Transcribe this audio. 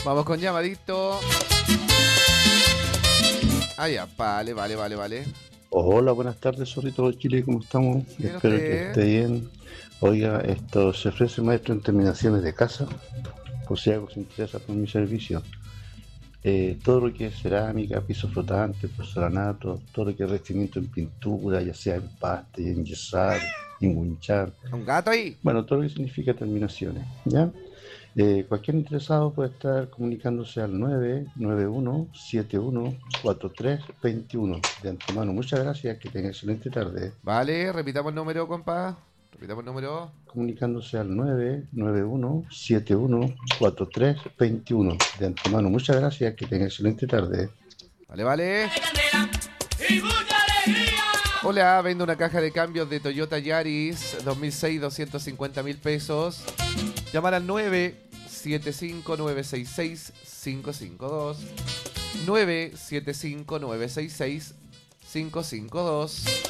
Vamos con llamadito. Ah, ya, vale. Hola, buenas tardes, Zorrito de Chile, ¿cómo estamos? Bien, Espero usted. que esté bien. Oiga, esto se ofrece maestro en terminaciones de casa, por si algo se interesa por mi servicio. Todo lo que es cerámica, piso flotante, porcelanato, todo lo que es revestimiento en pintura, ya sea en paste, en yesar, en winchar, Un gato ahí. bueno, todo lo que significa terminaciones, ¿ya? Cualquier interesado puede estar comunicándose al 991-714321. De antemano, muchas gracias, que tenga excelente tarde. Vale, repitamos el número, compa. Repitamos el número. Comunicándose al 991-714321. De antemano, muchas gracias, que tenga excelente tarde. Vale. Hola, vendo una caja de cambios de Toyota Yaris 2006, 250.000 pesos. Llamar al 975-966-552. 975-966-552.